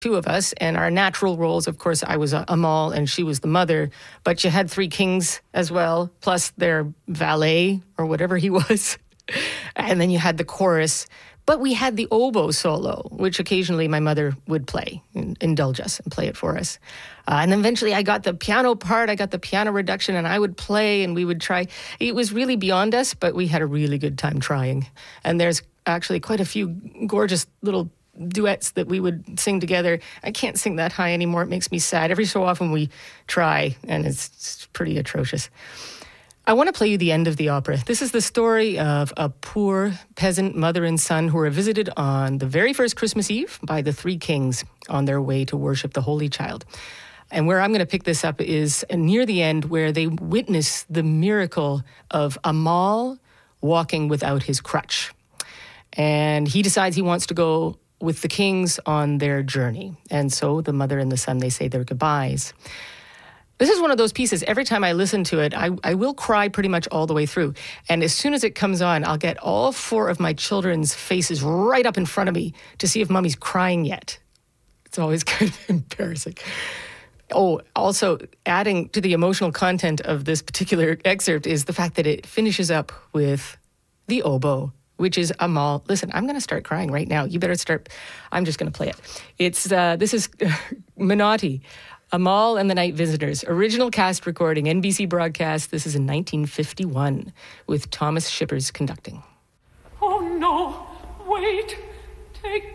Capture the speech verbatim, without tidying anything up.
two of us, and our natural roles, of course, I was Amal and she was the mother, but you had three kings as well, plus their valet or whatever he was. And then you had the chorus. But we had the oboe solo, which occasionally my mother would play, indulge us and play it for us. Uh, and then eventually I got the piano part, I got the piano reduction, and I would play and we would try. It was really beyond us, but we had a really good time trying. And there's actually quite a few gorgeous little duets that we would sing together. I can't sing that high anymore. It makes me sad. Every so often we try, and it's, it's pretty atrocious. I want to play you the end of the opera. This is the story of a poor peasant mother and son who are visited on the very first Christmas Eve by the three kings on their way to worship the Holy Child. And where I'm going to pick this up is near the end, where they witness the miracle of Amal walking without his crutch. And he decides he wants to go with the kings on their journey. And so the mother and the son, they say their goodbyes. This is one of those pieces, every time I listen to it, I, I will cry pretty much all the way through. And as soon as it comes on, I'll get all four of my children's faces right up in front of me to see if mommy's crying yet. It's always kind of embarrassing. Oh, also adding to the emotional content of this particular excerpt is the fact that it finishes up with the oboe, which is Amal. Listen, I'm going to start crying right now. You better start. I'm just going to play it. It's uh, this is Menotti. Amal and the Night Visitors, original cast recording, N B C broadcast. This is in nineteen fifty-one with Thomas Shippers conducting. Oh no, wait, take